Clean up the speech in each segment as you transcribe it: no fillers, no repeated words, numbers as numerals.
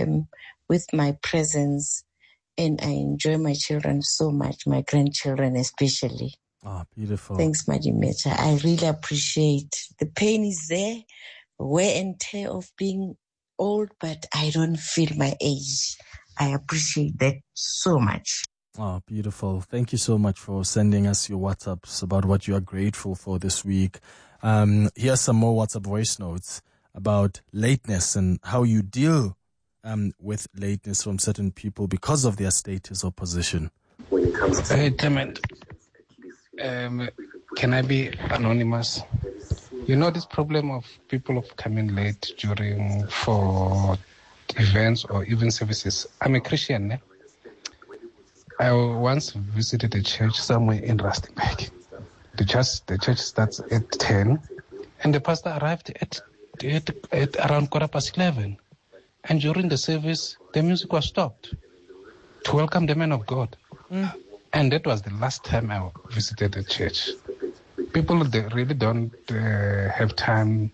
them with my presence, and I enjoy my children so much, my grandchildren especially. Oh, beautiful. Thanks, Madimecha. I really appreciate. The pain is there, wear and tear of being old, but I don't feel my age. I appreciate that so much. Oh, beautiful. Thank you so much for sending us your WhatsApps about what you are grateful for this week. Here's some more WhatsApp voice notes about lateness and how you deal with lateness from certain people because of their status or position. Hey, Clement. Can I be anonymous? You know this problem of people of coming late for events or even services. I'm a Christian. I once visited a church somewhere in Rustenburg. The church starts at 10, and the pastor arrived at around 11:15. And during the service, the music was stopped to welcome the man of God. And that was the last time I visited the church. People, they really don't have time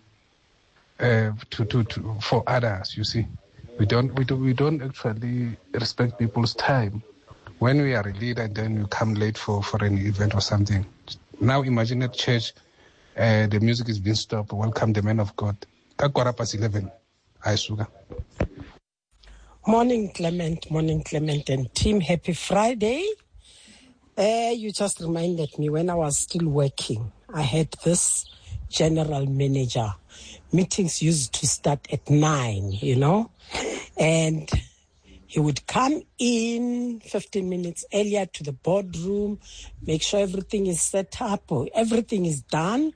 for others. You see, we don't actually respect people's time. When we are a leader and then you come late for an event or something. Now imagine at church, the music is being stopped. Welcome the man of God. 11:15. Aisuga. Morning, Clement, and team. Happy Friday. You just reminded me when I was still working, I had this general manager. Meetings used to start at 9, and he would come in 15 minutes earlier to the boardroom, make sure everything is set up or everything is done,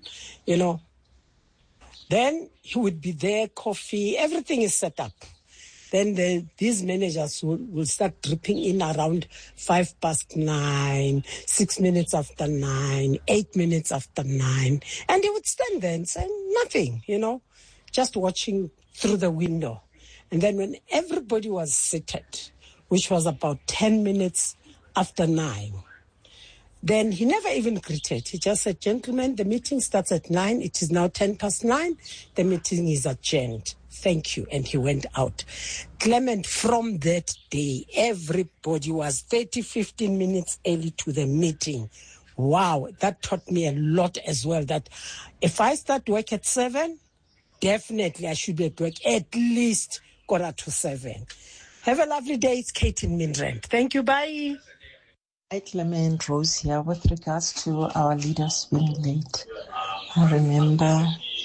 Then he would be there, coffee, everything is set up. Then these managers will start dripping in around 9:05, 6 minutes after 9, 8 minutes after 9. And he would stand there and say nothing, just watching through the window. And then when everybody was seated, which was about 10 minutes after 9, then he never even greeted. He just said, "Gentlemen, the meeting starts at 9. It is now 9:10. The meeting is adjourned. Thank you." And he went out. Clement, from that day, everybody was 15 minutes early to the meeting. Wow, that taught me a lot as well, that if I start work at 7, definitely I should be at work at least 7:15. Have a lovely day. It's Kate in Midrand. Thank you. Bye. Hi, Clement, Rose here. With regards to our leaders being late, I remember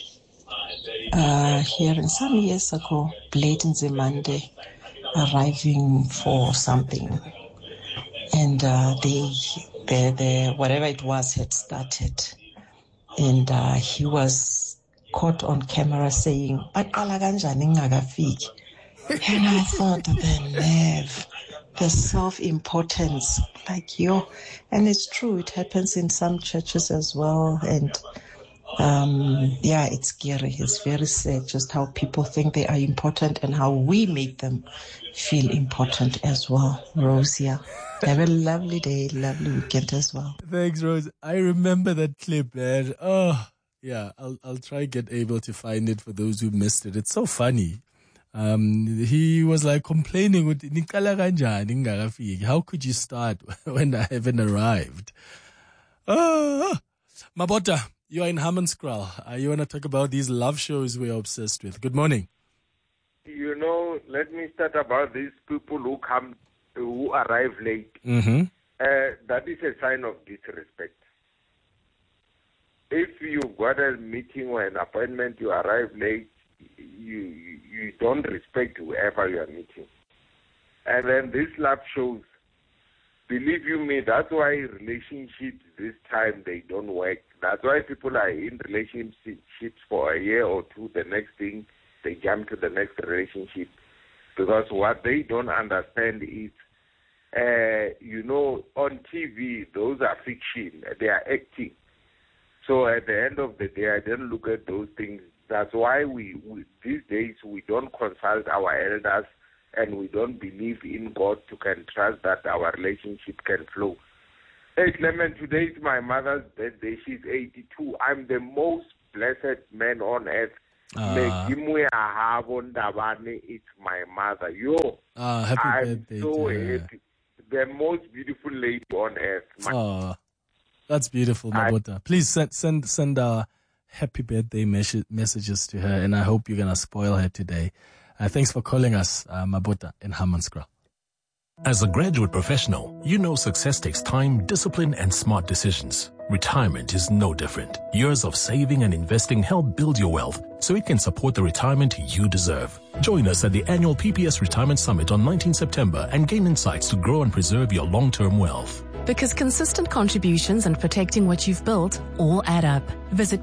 hearing some years ago, Blade and Zemande arriving for something, and the whatever it was had started, and he was caught on camera saying, "Baqala kanjani ngingakafiki?" And I thought, the nerve, the self-importance, and it's true, it happens in some churches as well, and it's scary, it's very sad just how people think they are important and how we make them feel important as well. Rose, have a lovely day, lovely weekend as well. Thanks, Rose. I remember that clip, man. Oh, yeah, I'll try get able to find it for those who missed it. It's so funny. He was complaining with how could you start when I haven't arrived? Mabota, you are in Hammanskraal. You want to talk about these love shows we're obsessed with. Good morning. Let me start about these people who arrive late. Mm-hmm. That is a sign of disrespect. If you've got a meeting or an appointment, you arrive late, you don't respect whoever you are meeting. And then these love shows, believe you me, that's why relationships this time, they don't work. That's why people are in relationships for a year or two. The next thing, they jump to the next relationship. Because what they don't understand is, on TV, those are fiction. They are acting. So at the end of the day, I don't look at those things. That's why we these days we don't consult our elders and we don't believe in God to can trust that our relationship can flow. Hey Clement, today is my mother's birthday. She's 82. I'm the most blessed man on earth It's my mother. Happy I'm birthday so to her. happy. The most beautiful lady on earth. Oh, that's beautiful, Mabota. Please send happy birthday messages to her, and I hope you're gonna spoil her today. Thanks for calling us, Mabota in Hammanskraal. As a graduate professional, you know success takes time, discipline, and smart decisions. Retirement is no different. Years of saving and investing help build your wealth so it can support the retirement you deserve. Join us at the annual PPS Retirement Summit on 19 September and gain insights to grow and preserve your long-term wealth. Because consistent contributions and protecting what you've built all add up. Visit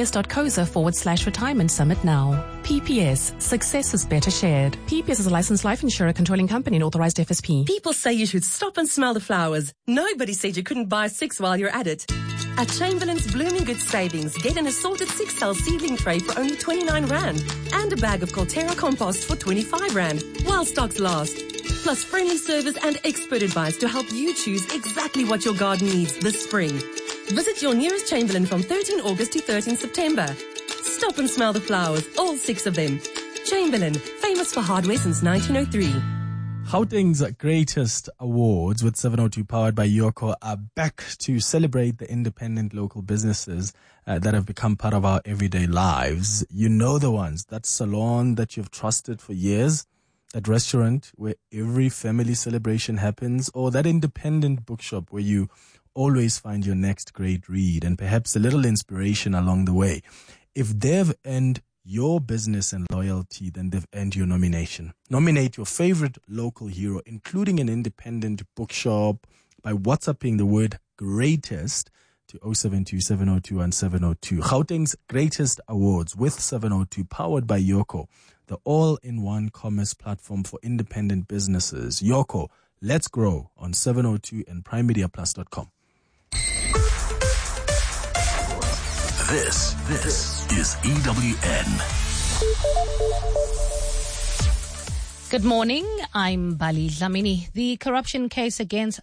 pps.coza/retirement summit now. PPS, success is better shared. PPS is a licensed life insurer controlling company and authorized FSP. People say you should stop and smell the flowers. Nobody said you couldn't buy 6 while you're at it. At Chamberlain's Blooming Good Savings, get an assorted 6-cell seedling tray for only 29 Rand and a bag of Colterra compost for 25 Rand while stocks last. Plus friendly service and expert advice to help you choose exactly what your garden needs this spring. Visit your nearest Chamberlain from 13 August to 13 September. Stop and smell the flowers, all 6 of them. Chamberlain, famous for hardware since 1903. Gauteng's greatest awards with 702 powered by Yoko are back to celebrate the independent local businesses that have become part of our everyday lives. You know the ones, that salon that you've trusted for years, that restaurant where every family celebration happens, or that independent bookshop where you always find your next great read and perhaps a little inspiration along the way. If they've earned your business and loyalty, then they've earned your nomination. Nominate your favorite local hero, including an independent bookshop, by WhatsApping the word greatest to 072-702-1702. Gauteng's greatest awards with 702 powered by Yoko, the all-in-one commerce platform for independent businesses. Yoko, let's grow on 702 and primemediaplus.com. This is EWN. Good morning. I'm Bali Dlamini. The corruption case against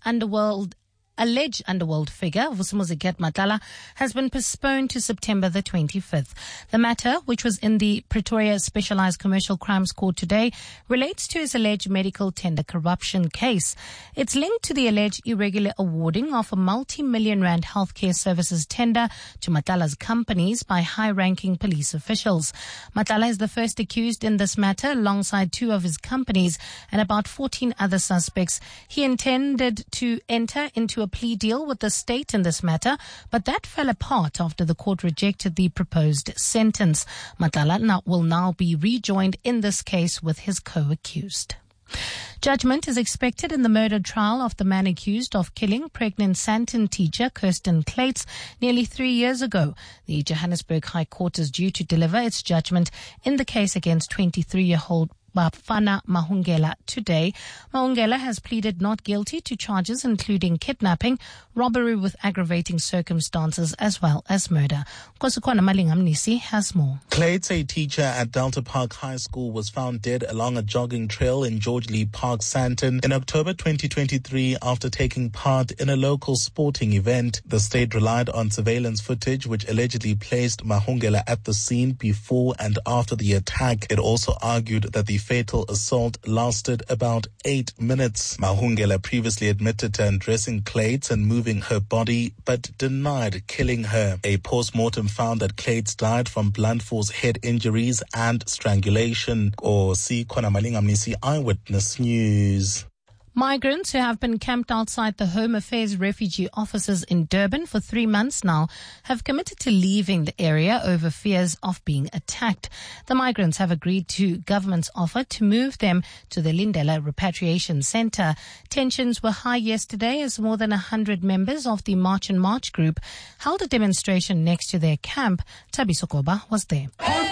alleged underworld figure Vusumuzi Matala has been postponed to September the 25th. The matter, which was in the Pretoria Specialized Commercial Crimes Court today, relates to his alleged medical tender corruption case. It's linked to the alleged irregular awarding of a multi-million rand healthcare services tender to Matala's companies by high-ranking police officials. Matala is the first accused in this matter alongside 2 of his companies and about 14 other suspects. He intended to enter into a plea deal with the state in this matter, but that fell apart after the court rejected the proposed sentence. Matala will now be rejoined in this case with his co-accused. Judgment is expected in the murder trial of the man accused of killing pregnant Sandton teacher Kirsten Clates nearly 3 years ago. The Johannesburg High Court is due to deliver its judgment in the case against 23-year-old Bafana Mahungela today. Mahungela has pleaded not guilty to charges including kidnapping, robbery with aggravating circumstances, as well as murder. Kosukwana Malingamnisi has more. Clates, a teacher at Delta Park High School, was found dead along a jogging trail in George Lee Park, Sandton, in October 2023 after taking part in a local sporting event. The state relied on surveillance footage which allegedly placed Mahungela at the scene before and after the attack. It also argued that the fatal assault lasted about 8 minutes. Mahungela previously admitted to undressing Clates and moving her body, but denied killing her. A post-mortem found that Clates died from blunt force head injuries and strangulation. See Konamalingamnisi Eyewitness News. Migrants who have been camped outside the Home Affairs refugee offices in Durban for 3 months now have committed to leaving the area over fears of being attacked. The migrants have agreed to government's offer to move them to the Lindela Repatriation Center. Tensions were high yesterday as more than 100 members of the March and March group held a demonstration next to their camp. Tabi Sokoba was there.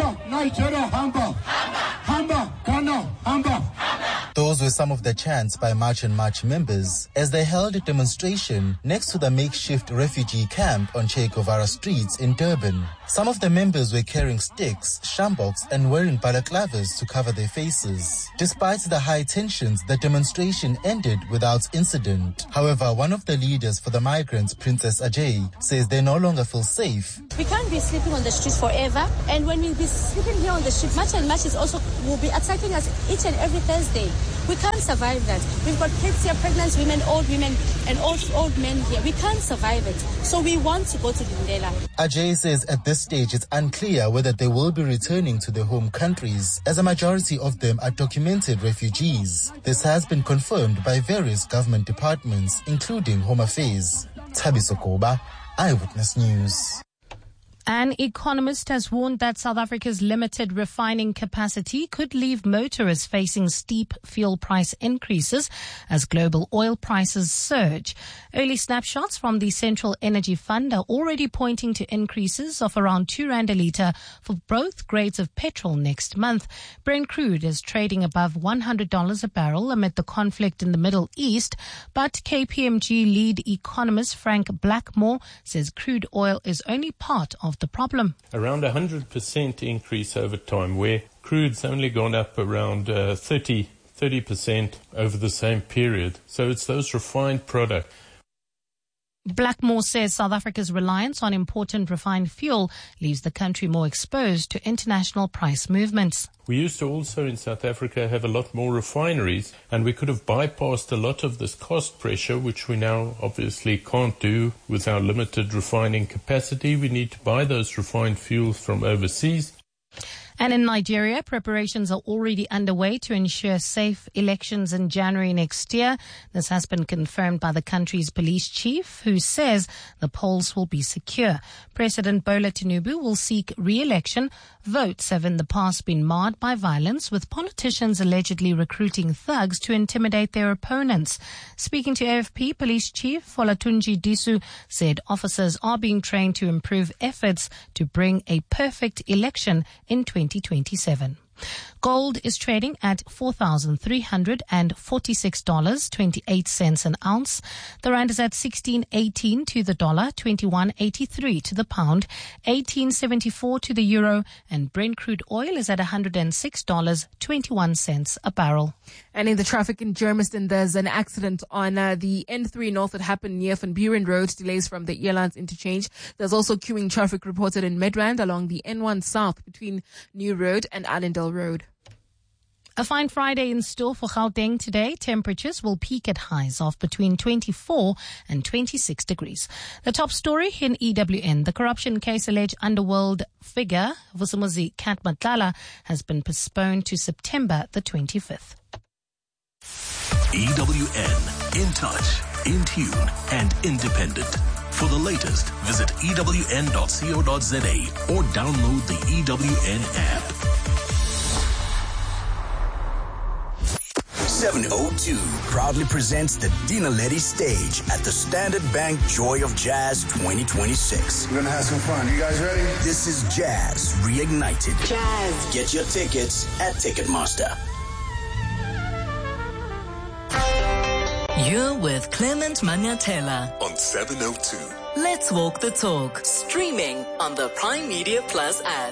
Those were some of the chants by March and March members as they held a demonstration next to the makeshift refugee camp on Che Guevara streets in Durban. Some of the members were carrying sticks, shamboks, and wearing balaclavas to cover their faces. Despite the high tensions, the demonstration ended without incident. However, one of the leaders for the migrants, Princess Ajay, says they no longer feel safe. We can't be sleeping on the streets forever, and when we be sleeping here on the street, much and much is also will be attacking us each and every Thursday. We can't survive that. We've got kids here, pregnant women, and old men here. We can't survive it. So we want to go to Lindela. Ajay says at this stage it's unclear whether they will be returning to their home countries, as a majority of them are documented refugees. This has been confirmed by various government departments, including Home Affairs. Thabiso Koba, Eyewitness News. An economist has warned that South Africa's limited refining capacity could leave motorists facing steep fuel price increases as global oil prices surge. Early snapshots from the Central Energy Fund are already pointing to increases of around R2 a litre for both grades of petrol next month. Brent crude is trading above $100 a barrel amid the conflict in the Middle East, but KPMG lead economist Frank Blackmore says crude oil is only part of the problem. Around 100% increase over time, where crude's only gone up around 30% over the same period. So it's those refined products. Blackmore says South Africa's reliance on important refined fuel leaves the country more exposed to international price movements. We used to also in South Africa have a lot more refineries, and we could have bypassed a lot of this cost pressure, which we now obviously can't do with our limited refining capacity. We need to buy those refined fuels from overseas. And in Nigeria, preparations are already underway to ensure safe elections in January next year. This has been confirmed by the country's police chief, who says the polls will be secure. President Bola Tinubu will seek re-election. Votes have in the past been marred by violence, with politicians allegedly recruiting thugs to intimidate their opponents. Speaking to AFP, Police Chief Folatunji Disu said officers are being trained to improve efforts to bring a perfect election in 2027. Gold is trading at $4,346.28 an ounce. The rand is at 16.18 to the dollar, 21.83 to the pound, 18.74 to the euro, and Brent crude oil is at $106.21 a barrel. And in the traffic in Germiston, there's an accident on the N3 North that happened near Van Buren Road. Delays from the Airlines interchange. There's also queuing traffic reported in Midrand along the N1 South between New Road and Allendale Road. A fine Friday in store for Gauteng today. Temperatures will peak at highs of between 24 and 26 degrees. The top story in EWN. The corruption case alleged underworld figure Vusumuzi Kat Matlala has been postponed to September the 25th. EWN, in touch, in tune, and independent. For the latest, visit ewn.co.za or download the EWN app. 702 proudly presents the Dina Letty stage at the Standard Bank Joy of Jazz 2026. We're gonna have some fun. You guys ready? This is Jazz Reignited. Jazz. Get your tickets at Ticketmaster. You're with Clement Manyatela on 702. Let's walk the talk. Streaming on the Prime Media Plus app.